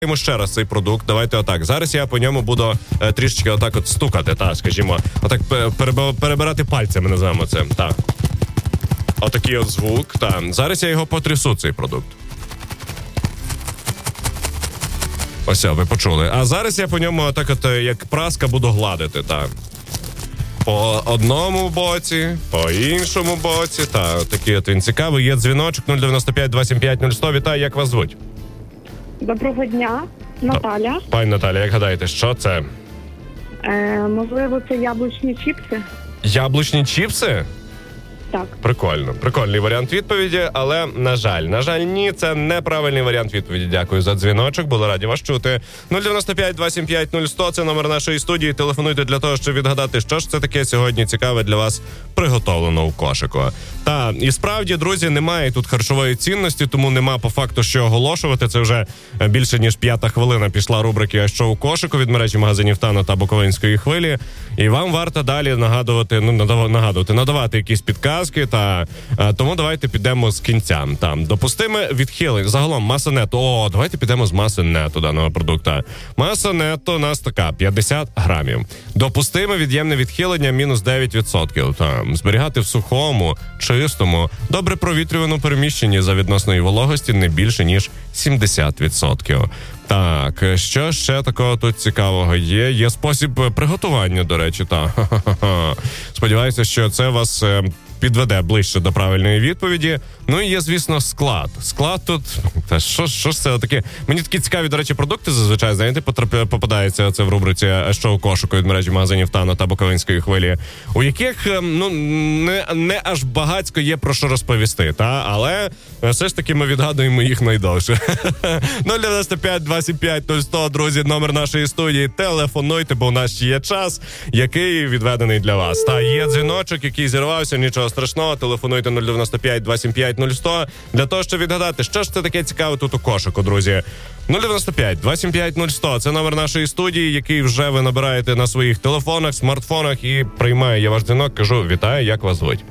Ще раз цей продукт, давайте отак. Зараз я по ньому буду трішечки отак от стукати, скажімо. Отак перебирати пальцями, називаємо це, Отакий от звук, Зараз я його потрясу, цей продукт. Ось, ви почули. А зараз я по ньому отак от, як праска, буду гладити, По одному боці, по іншому боці, Такий от він цікавий. Є дзвіночок 095-275-0100. Вітаю, як вас звуть? Доброго дня, Наталя. Пані Наталя, як гадаєте, що це? Можливо, це яблучні чіпси? Яблучні чіпси? Так. Прикольно. Прикольний варіант відповіді, але, на жаль, ні, це неправильний варіант відповіді. Дякую за дзвіночок, були раді вас чути. 095-275-0100, це номер нашої студії. Телефонуйте для того, щоб відгадати, що ж це таке сьогодні цікаве для вас приготовлено у кошику. І справді, друзі, немає тут харчової цінності, тому нема по факту що оголошувати. Це вже більше ніж 5-та хвилина пішла рубрики «А що у кошику» від мережі магазинів «Тано» та Буковинської хвилі. І вам варто далі надавати якісь підказки, тому давайте підемо з кінця. Допустиме відхилення. Загалом маса нетто. Давайте підемо з маси нетто даного продукту. Маса нетто у нас така, 50 грамів. Допустиме від'ємне відхилення мінус 9%. Зберігати в сухому, чистому, добре провітрюваному переміщенні за відносної вологості не більше, ніж 70%. Так, що ще такого тут цікавого є? Є спосіб приготування, до речі, Сподіваюся, що це вас підведе ближче до правильної відповіді. Ну і є, звісно, склад. Склад тут... Що ж це таке? Мені такі цікаві, до речі, продукти зазвичай, знаєте, попадається це в рубриці «Що у кошику» від мережі магазинів «Тано» та Буковинської хвилі, у яких, не аж багацько є про що розповісти, але все ж таки ми відгадуємо їх найдовше. 095-275-0100, друзі, номер нашої студії. Телефонуйте, бо у нас ще є час, який відведений для вас. Є дзвіночок, який зірвався, нічого страшного, телефонуйте 095-275-0100 для того, щоб відгадати, що ж це таке цікаве тут у кошику, друзі. 095-275-0100, це номер нашої студії, який вже ви набираєте на своїх телефонах, смартфонах і приймає я ваш дзвінок, кажу, вітаю, як вас звуть?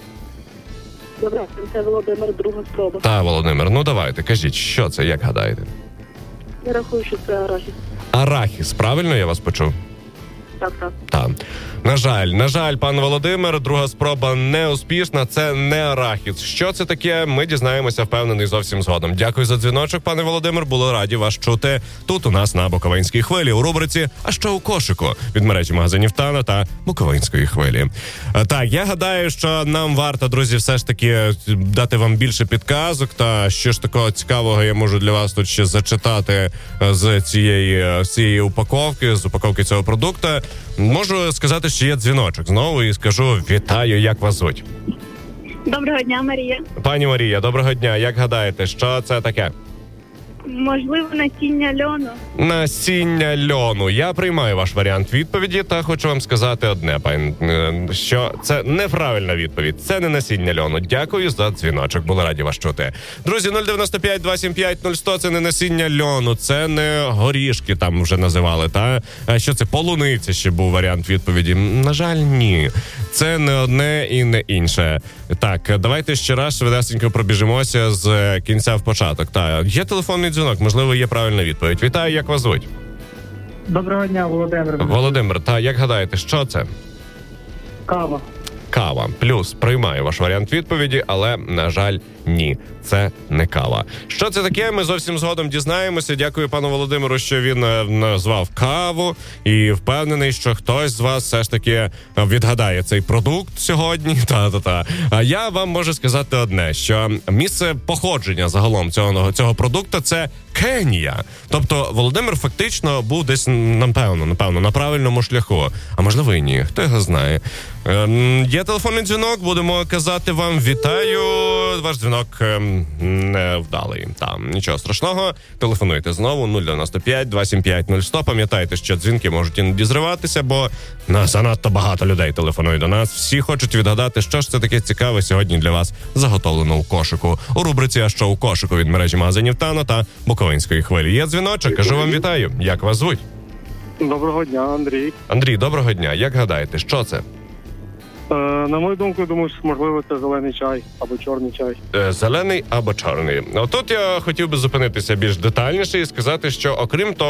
Добре, це Володимир, друга спроба. Володимир, давайте, кажіть, що це, як гадаєте? Я рахую, що це арахіс. Арахіс, правильно я вас почув? Так. На жаль, пан Володимир, друга спроба неуспішна, це не арахіс. Що це таке, ми дізнаємося, впевнений, зовсім згодом. Дякую за дзвіночок, пане Володимир, були раді вас чути тут у нас на Буковинській хвилі у рубриці «А що у кошику» від мережі магазинів «Тано» та Буковинської хвилі. Я гадаю, що нам варто, друзі, все ж таки дати вам більше підказок, та що ж такого цікавого я можу для вас тут ще зачитати з цієї упаковки, з упаковки цього продукту. Можу сказати, що є дзвіночок знову і скажу вітаю, як вас звуть? Доброго дня, Марія. Пані Марія, доброго дня. Як гадаєте, що це таке? Можливо, насіння льону. Насіння льону. Я приймаю ваш варіант відповіді та хочу вам сказати одне, пані, що це неправильна відповідь. Це не насіння льону. Дякую за дзвіночок. Були раді вас чути. Друзі, 095-275-0100 це не насіння льону, це не горішки там вже називали, Що це? Полуниця ще був варіант відповіді. На жаль, ні. Це не одне і не інше. Так, давайте ще раз швидесенько пробіжимося з кінця в початок. Є телефонний дзвінок, можливо, є правильна відповідь. Вітаю, як вас звуть? Доброго дня, Володимир. Володимир, як гадаєте, що це? Кава. Кава. Плюс, приймаю ваш варіант відповіді, але, на жаль, ні. Це не кава. Що це таке, ми зовсім згодом дізнаємося. Дякую пану Володимиру, що він назвав каву. І впевнений, що хтось з вас все ж таки відгадає цей продукт сьогодні. А я вам можу сказати одне, що місце походження загалом цього продукту – це Кенія. Тобто Володимир фактично був десь, напевно, на правильному шляху. А можливо і ні, хто його знає. Є телефонний дзвінок, будемо казати вам вітаю. Ваш дзвінок невдалий. Нічого страшного. Телефонуйте знову 095-275-0100. Пам'ятайте, що дзвінки можуть іноді зриватися, бо занадто багато людей телефонує до нас. Всі хочуть відгадати, що ж це таке цікаве сьогодні для вас заготовлено у кошику. У рубриці «А що у кошику» від мережі магазинів «Тано» та Буковинської хвилі. Є дзвіночок, кажу вам вітаю. Як вас звуть? Доброго дня, Андрій. Андрій, доброго дня. Як гадаєте, що це? На мою думку, думаю, що, можливо, це зелений чай або чорний чай. Зелений або чорний. Отут я хотів би зупинитися більш детальніше і сказати, що окрім того,